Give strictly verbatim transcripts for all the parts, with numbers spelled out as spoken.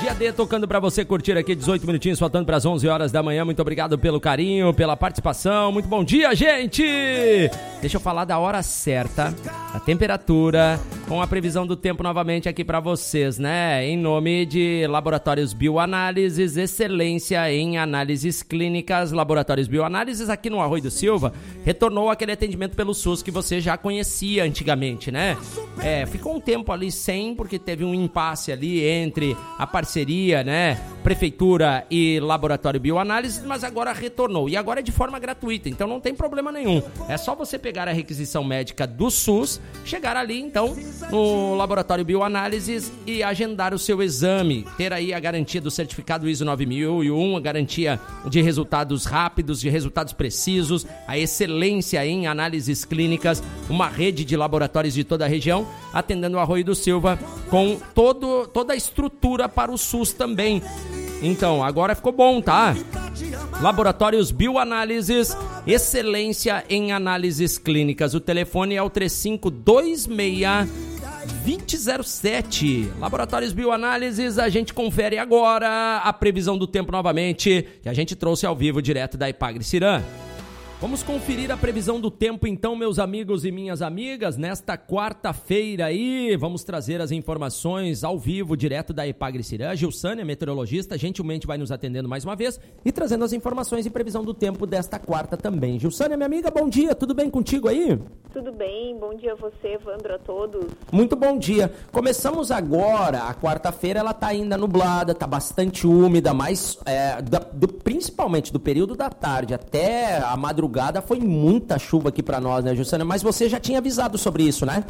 Dia D tocando pra você curtir aqui, dezoito minutinhos, faltando pras onze horas da manhã. Muito obrigado pelo carinho, pela participação. Muito bom dia, gente! Deixa eu falar da hora certa, a temperatura, com a previsão do tempo novamente aqui pra vocês, né? Em nome de Laboratórios Bioanálises, excelência em análises clínicas. Laboratórios Bioanálises aqui no Arroio do Silva retornou aquele atendimento pelo SUS que você já conhecia antigamente, né? É, ficou um tempo ali sem, porque teve um impasse ali entre a parceria, né, Prefeitura e Laboratório Bioanálises, mas agora retornou. E agora é de forma gratuita, então não tem problema nenhum. É só você pegar a requisição médica do SUS, chegar ali, então, no Laboratório Bioanálises e agendar o seu exame. Ter aí a garantia do certificado ISO nove mil e um, a garantia de resultados rápidos, de resultados precisos, a excelência em análises clínicas, uma rede de laboratórios de toda a região, atendendo o Arroio do Silva com todo, toda a estrutura para o SUS também. Então, agora ficou bom, tá? Laboratórios Bioanálises, excelência em análises clínicas. O telefone é o três cinco dois seis, dois zero zero sete. Laboratórios Bioanálises, a gente confere agora a previsão do tempo novamente, que a gente trouxe ao vivo direto da Ipagre-Cirã. Vamos conferir a previsão do tempo então, meus amigos e minhas amigas, nesta quarta-feira aí. Vamos trazer as informações ao vivo, direto da Ipagre-Cirã. Gilsânia, meteorologista, gentilmente vai nos atendendo mais uma vez e trazendo as informações e previsão do tempo desta quarta também. Gilsânia, minha amiga, bom dia, tudo bem contigo aí? Tudo bem, bom dia a você, Evandro, a todos. Muito bom dia. Começamos agora, a quarta-feira ela tá ainda nublada, tá bastante úmida, mas é, da, do, principalmente do período da tarde até a madrugada foi muita chuva aqui para nós, né, Gilsânia? Mas você já tinha avisado sobre isso, né?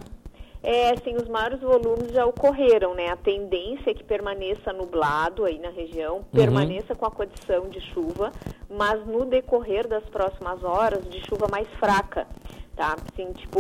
É, sim, os maiores volumes já ocorreram, né? A tendência é que permaneça nublado aí na região, uhum. permaneça com a condição de chuva, mas no decorrer das próximas horas, de chuva mais fraca, tá? Assim, tipo,